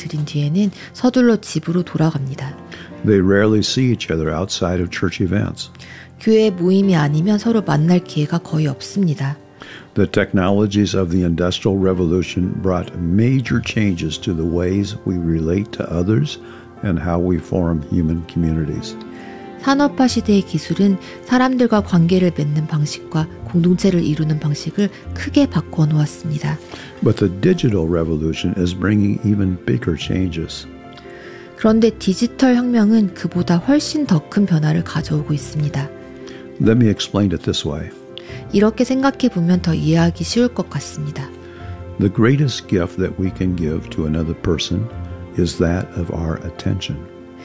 드린 뒤에는 서둘러 집으로 돌아갑니다. They rarely see each other outside of church events. 교회 모임이 아니면 서로 만날 기회가 거의 없습니다. The technologies of the Industrial Revolution brought major changes to the ways we relate to others and how we form human communities. 산업화 시대의 기술은 사람들과 관계를 맺는 방식과 공동체를 이루는 방식을 크게 바꿔 놓았습니다. But the digital revolution is bringing even bigger changes. 그런데 디지털 혁명은 그보다 훨씬 더 큰 변화를 가져오고 있습니다. Let me explain it this way. 이렇게 생각해 보면 더 이해하기 쉬울 것 같습니다. The greatest gift that we can give to another person is that of our attention.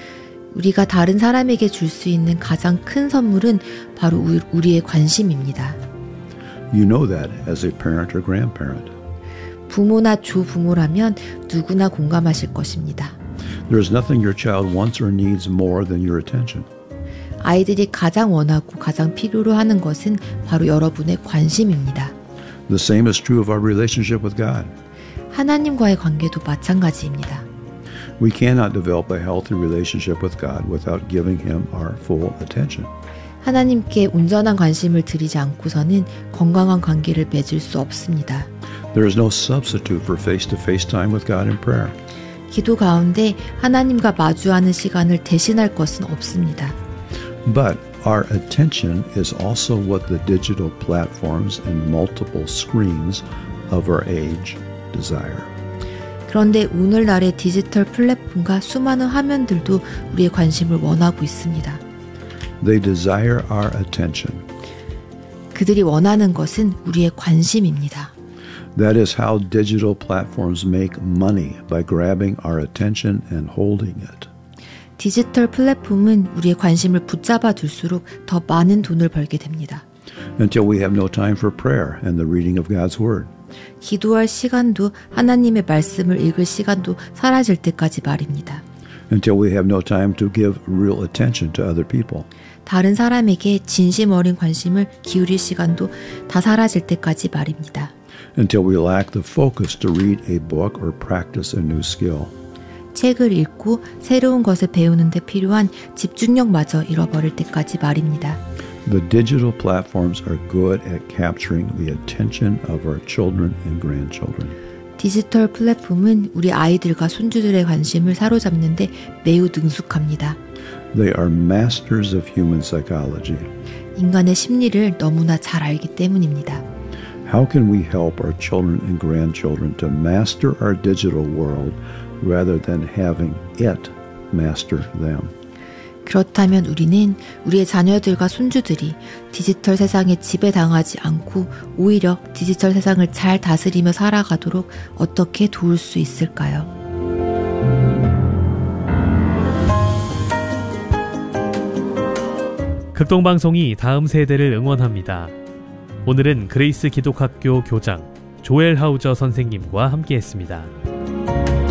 우리가 다른 사람에게 줄 수 있는 가장 큰 선물은 바로 우리의 관심입니다. You know that as a parent or grandparent. 부모나 조부모라면 누구나 공감하실 것입니다. There is nothing your child wants or needs more than your attention. 아이들이 가장 원하고 가장 필요로 하는 것은 바로 여러분의 관심입니다. The same is true of our relationship with God. 하나님과의 관계도 마찬가지입니다. We cannot develop a healthy relationship with God without giving Him our full attention. 하나님께 온전한 관심을 드리지 않고서는 건강한 관계를 맺을 수 없습니다. There is no substitute for face-to-face time with God in prayer. 기도 가운데 하나님과 마주하는 시간을 대신할 것은 없습니다. But our attention is also what the digital platforms and multiple screens of our age desire. 그런데 오늘날의 디지털 플랫폼과 수많은 화면들도 우리의 관심을 원하고 있습니다. They desire our attention. 그들이 원하는 것은 우리의 관심입니다. That is how digital platforms make money by grabbing our attention and holding it. 디지털 플랫폼은 우리의 관심을 붙잡아 둘수록 더 많은 돈을 벌게 됩니다. Until we have no time for prayer and the reading of God's Word. 기도할 시간도 하나님의 말씀을 읽을 시간도 사라질 때까지 말입니다. Until we have no time to give real attention to other people. 다른 사람에게 진심 어린 관심을 기울일 시간도 다 사라질 때까지 말입니다. Until we lack the focus to read a book or practice a new skill. 책을 읽고 새로운 것을 배우는 데 필요한 집중력마저 잃어버릴 때까지 말입니다. The digital platforms are good at capturing the attention of our children and grandchildren. 디지털 플랫폼은 우리 아이들과 손주들의 관심을 사로잡는데 매우 능숙합니다. They are masters of human psychology. 인간의 심리를 너무나 잘 알기 때문입니다. How can we help our children and grandchildren to master our digital world rather than having it master them? 그렇다면 우리는 우리의 자녀들과 손주들이 디지털 세상에 지배당하지 않고 오히려 디지털 세상을 잘 다스리며 살아가도록 어떻게 도울 수 있을까요? 극동방송이 다음 세대를 응원합니다. 오늘은 그레이스 기독학교 교장 조엘 하우저 선생님과 함께했습니다.